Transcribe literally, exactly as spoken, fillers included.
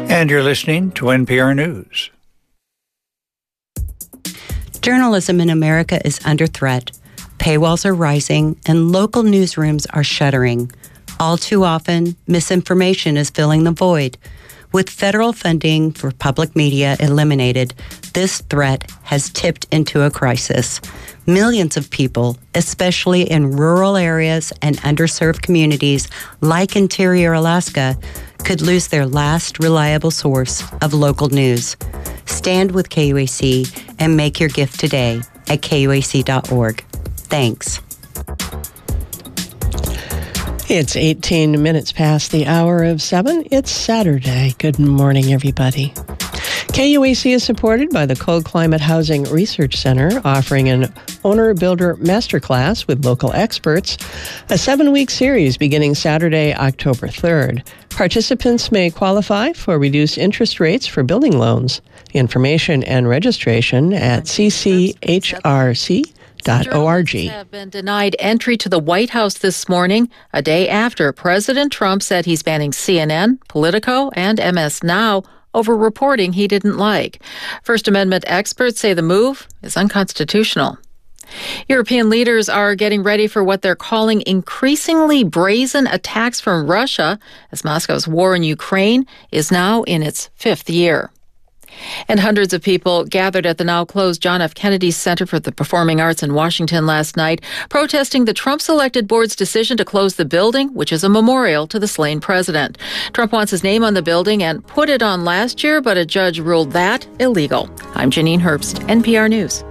And you're listening to N P R News. Journalism in America is under threat. Paywalls are rising, and local newsrooms are shuttering. All too often, misinformation is filling the void. With federal funding for public media eliminated, this threat has tipped into a crisis. Millions of people, especially in rural areas and underserved communities like Interior Alaska, could lose their last reliable source of local news. Stand with K U A C and make your gift today at K U A C dot org. Thanks. It's eighteen minutes past the hour of seven. It's Saturday. Good morning, everybody. K U A C is supported by the Cold Climate Housing Research Center, offering an owner-builder masterclass with local experts, a seven-week series beginning Saturday, October third. Participants may qualify for reduced interest rates for building loans. Information and registration at c c h r c dot org. Have been denied entry to the White House this morning, a day after President Trump said he's banning C N N, Politico, and M S Now over reporting he didn't like. First Amendment experts say the move is unconstitutional. European leaders are getting ready for what they're calling increasingly brazen attacks from Russia, as Moscow's war in Ukraine is now in its fifth year. And hundreds of people gathered at the now-closed John F. Kennedy Center for the Performing Arts in Washington last night, protesting the Trump-selected board's decision to close the building, which is a memorial to the slain president. Trump wants his name on the building and put it on last year, but a judge ruled that illegal. I'm Janine Herbst, N P R News.